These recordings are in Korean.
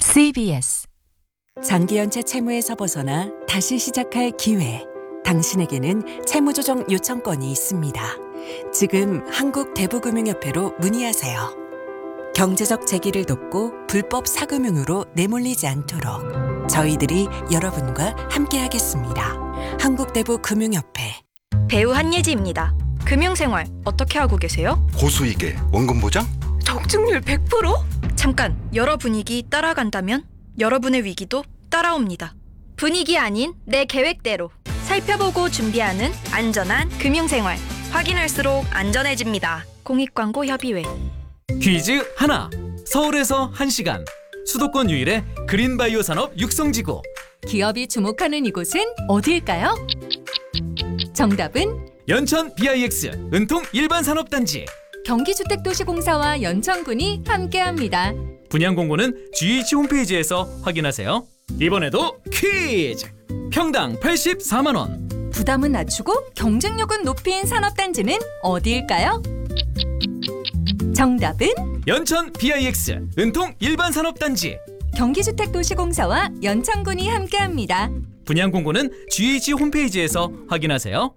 CBS 장기연체 채무에서 벗어나 다시 시작할 기회. 당신에게는 채무조정 요청권이 있습니다. 지금 한국대부금융협회로 문의하세요. 경제적 재기를 돕고 불법 사금융으로 내몰리지 않도록 저희들이 여러분과 함께하겠습니다. 한국대부금융협회. 배우 한예지입니다. 금융생활 어떻게 하고 계세요? 고수익에 원금 보장? 적중률 100%? 잠깐, 여러 분위기 따라간다면 여러분의 위기도 따라옵니다. 분위기 아닌 내 계획대로 살펴보고 준비하는 안전한 금융생활. 확인할수록 안전해집니다. 공익광고협의회. 퀴즈 하나. 서울에서 1시간. 수도권 유일의 그린바이오 산업 육성지구. 기업이 주목하는 이곳은 어디일까요? 정답은 연천 BIX 은통 일반산업단지. 경기주택도시공사와 연천군이 함께합니다. 분양 공고는 GH 홈페이지에서 확인하세요. 이번에도 퀴즈! 평당 84만 원. 부담은 낮추고 경쟁력은 높인 산업단지는 어디일까요? 정답은 연천 BIX 은통 일반산업단지. 경기주택도시공사와 연천군이 함께합니다. 분양 공고는 GH 홈페이지에서 확인하세요.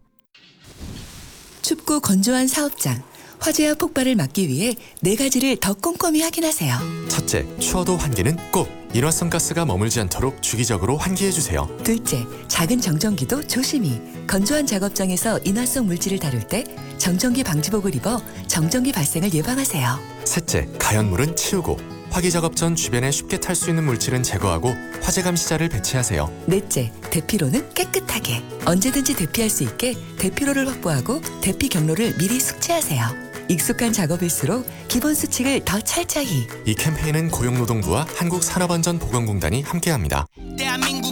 춥고 건조한 사업장. 화재와 폭발을 막기 위해 4가지를 더 꼼꼼히 확인하세요. 첫째, 추워도 환기는 꼭 일회성 가스가 머물지 않도록 주기적으로 환기해주세요. 둘째, 작은 정전기도 조심히. 건조한 작업장에서 인화성 물질을 다룰 때 정전기 방지복을 입어 정전기 발생을 예방하세요. 셋째, 가연물은 치우고 화기 작업 전 주변에 쉽게 탈 수 있는 물질은 제거하고 화재 감시자를 배치하세요. 넷째, 대피로는 깨끗하게. 언제든지 대피할 수 있게 대피로를 확보하고 대피 경로를 미리 숙지하세요. 익숙한 작업일수록 기본 수칙을 더 철저히. 이 캠페인은 고용노동부와 한국산업안전보건공단이 함께합니다. 대한민국